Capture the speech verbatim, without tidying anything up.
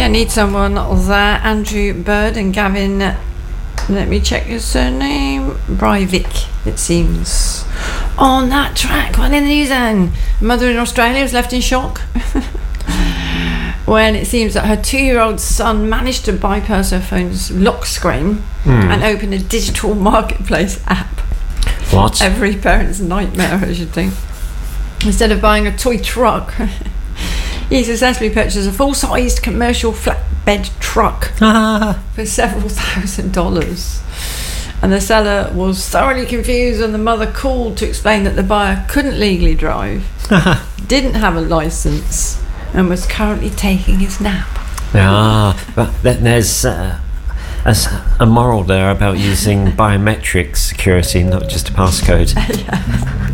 Yeah, need someone there. Andrew Bird and Gavin, let me check your surname, Breivik, it seems. On that track, what in the news then? Mother in Australia was left in shock when it seems that her two-year-old son managed to bypass her phone's lock screen mm. and open a digital marketplace app. What? Every parent's nightmare, I should think. Instead of buying a toy truck, he successfully purchased a full-sized commercial flatbed truck for several thousand dollars. And the seller was thoroughly confused when the mother called to explain that the buyer couldn't legally drive, didn't have a licence, and was currently taking his nap. Ah, but there's uh, a, a moral there about using biometric security, not just a passcode. Yeah.